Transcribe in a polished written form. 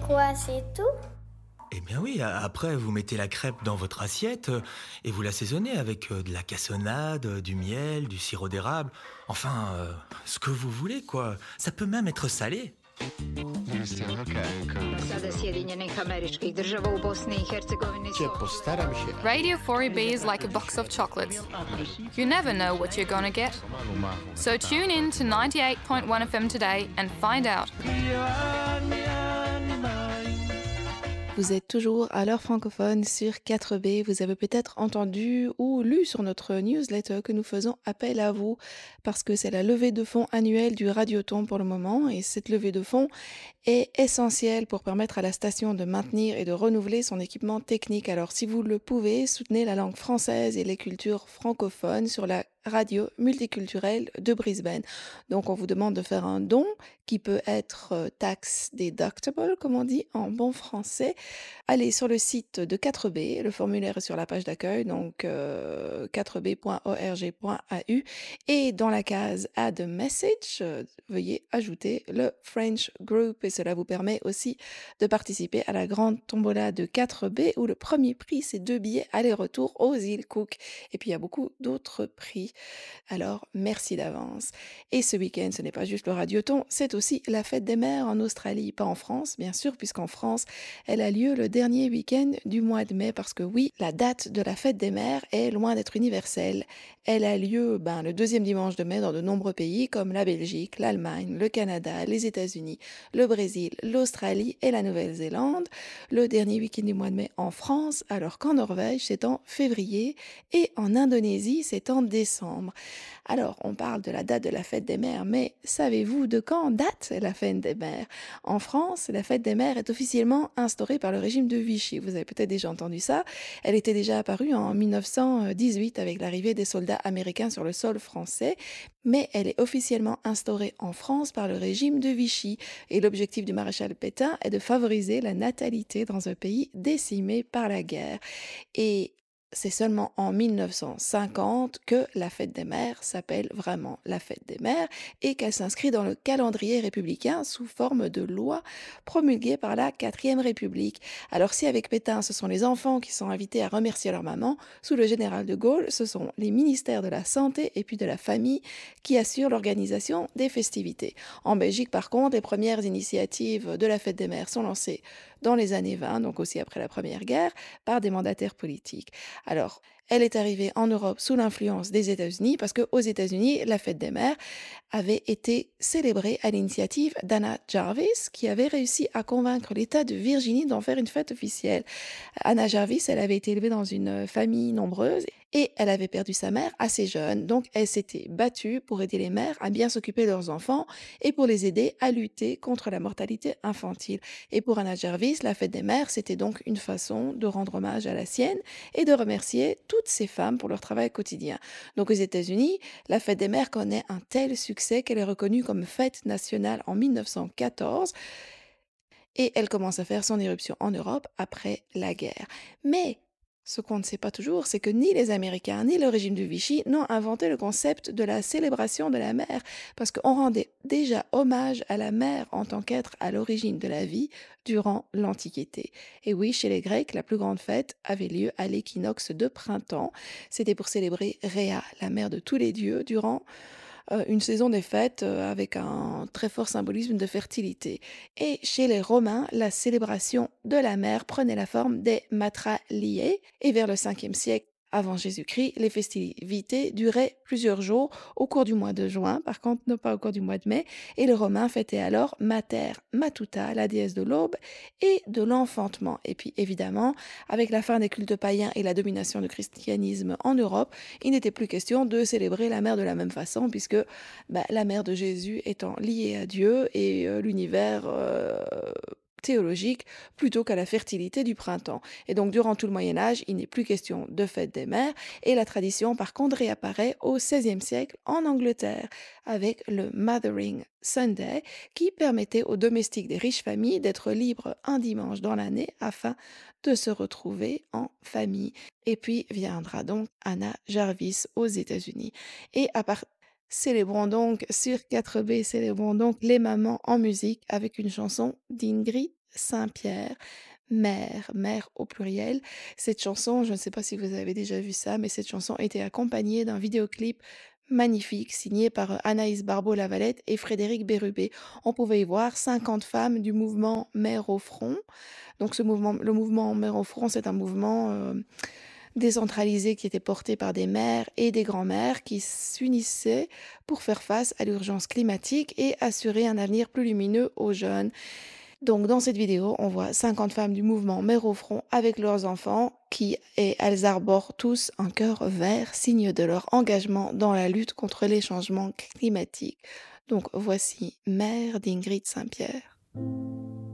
quoi, c'est tout? Eh bien oui, après vous mettez la crêpe dans votre assiette et vous l'assaisonnez avec de la cassonade, du miel, du sirop d'érable, enfin ce que vous voulez quoi. Ça peut même être salé. Sada Sjedinjenih Američkih Država u Bosni I Hercegovini su... Postaram się. Radio 4EB is like a box of chocolates. You never know what you're gonna get. So tune in to 98.1 FM today and find out. Vous êtes toujours à l'heure francophone sur 4B. Vous avez peut-être entendu ou lu sur notre newsletter que nous faisons appel à vous parce que c'est la levée de fonds annuelle du Radioton pour le moment et cette levée de fonds est essentielle pour permettre à la station de maintenir et de renouveler son équipement technique. Alors si vous le pouvez, soutenez la langue française et les cultures francophones sur la radio multiculturelle de Brisbane. Donc on vous demande de faire un don qui peut être tax deductible, comme on dit en bon français. Allez sur le site de 4B, le formulaire est sur la page d'accueil, donc 4b.org.au et dans la case Add a Message, veuillez ajouter le French Group et cela vous permet aussi de participer à la grande tombola de 4B où le premier prix c'est 2 billets aller-retour aux îles Cook et puis il y a beaucoup d'autres prix. Alors, merci d'avance. Et ce week-end, ce n'est pas juste le Radioton, c'est aussi la fête des mères en Australie, pas en France, bien sûr, puisqu'en France, elle a lieu le dernier week-end du mois de mai, parce que oui, la date de la fête des mères est loin d'être universelle. Elle a lieu le deuxième dimanche de mai dans de nombreux pays, comme la Belgique, l'Allemagne, le Canada, les États-Unis, le Brésil, l'Australie et la Nouvelle-Zélande. Le dernier week-end du mois de mai en France, alors qu'en Norvège, c'est en février, et en Indonésie, c'est en décembre. Alors, on parle de la date de la fête des mères, mais savez-vous de quand date la fête des mères? En France, la fête des mères est officiellement instaurée par le régime de Vichy. Vous avez peut-être déjà entendu ça. Elle était déjà apparue en 1918 avec l'arrivée des soldats américains sur le sol français, mais elle est officiellement instaurée en France par le régime de Vichy. Et l'objectif du maréchal Pétain est de favoriser la natalité dans un pays décimé par la guerre. Et c'est seulement en 1950 que la fête des mères s'appelle vraiment la fête des mères et qu'elle s'inscrit dans le calendrier républicain sous forme de loi promulguée par la 4e République. Alors si avec Pétain, ce sont les enfants qui sont invités à remercier leur maman, sous le général de Gaulle, ce sont les ministères de la Santé et puis de la Famille qui assurent l'organisation des festivités. En Belgique, par contre, les premières initiatives de la fête des mères sont lancées dans les années 20, donc aussi après la Première Guerre, par des mandataires politiques. Alors, elle est arrivée en Europe sous l'influence des États-Unis parce qu'aux États-Unis, la fête des mères avait été célébrée à l'initiative d'Anna Jarvis qui avait réussi à convaincre l'État de Virginie d'en faire une fête officielle. Anna Jarvis, elle avait été élevée dans une famille nombreuse et elle avait perdu sa mère assez jeune. Donc, elle s'était battue pour aider les mères à bien s'occuper de leurs enfants et pour les aider à lutter contre la mortalité infantile. Et pour Anna Jarvis, la fête des mères, c'était donc une façon de rendre hommage à la sienne et de remercier toutes ces femmes pour leur travail quotidien. Donc aux États-Unis, la fête des mères connaît un tel succès qu'elle est reconnue comme fête nationale en 1914 et elle commence à faire son éruption en Europe après la guerre. Mais ce qu'on ne sait pas toujours, c'est que ni les Américains ni le régime de Vichy n'ont inventé le concept de la célébration de la mère, parce qu'on rendait déjà hommage à la mère en tant qu'être à l'origine de la vie durant l'Antiquité. Et oui, chez les Grecs, la plus grande fête avait lieu à l'équinoxe de printemps. C'était pour célébrer Rhea, la mère de tous les dieux, durant une saison des fêtes avec un très fort symbolisme de fertilité. Et chez les Romains, la célébration de la mère prenait la forme des matraliae et vers le 5e siècle avant Jésus-Christ, les festivités duraient plusieurs jours au cours du mois de juin, par contre non pas au cours du mois de mai, et les Romains fêtaient alors Mater Matuta, la déesse de l'aube et de l'enfantement. Et puis évidemment, avec la fin des cultes païens et la domination du christianisme en Europe, il n'était plus question de célébrer la mère de la même façon, puisque la mère de Jésus étant liée à Dieu et l'univers théologique plutôt qu'à la fertilité du printemps. Et donc, durant tout le Moyen-Âge, il n'est plus question de fête des mères et la tradition, par contre, réapparaît au XVIe siècle en Angleterre avec le Mothering Sunday qui permettait aux domestiques des riches familles d'être libres un dimanche dans l'année afin de se retrouver en famille. Et puis viendra donc Anna Jarvis aux États-Unis. Et Célébrons donc sur 4B, célébrons donc les mamans en musique avec une chanson d'Ingrid Saint-Pierre, Mère, mère au pluriel. Cette chanson, je ne sais pas si vous avez déjà vu ça, mais cette chanson était accompagnée d'un vidéoclip magnifique signé par Anaïs Barbeau-Lavalette et Frédéric Bérubé. On pouvait y voir 50 femmes du mouvement Mère au front. Donc le mouvement Mère au front, c'est un mouvement décentralisé qui était porté par des mères et des grands-mères qui s'unissaient pour faire face à l'urgence climatique et assurer un avenir plus lumineux aux jeunes. Donc dans cette vidéo, on voit 50 femmes du mouvement Mère au front avec leurs enfants et elles arborent tous un cœur vert, signe de leur engagement dans la lutte contre les changements climatiques. Donc voici Mère d'Ingrid Saint-Pierre.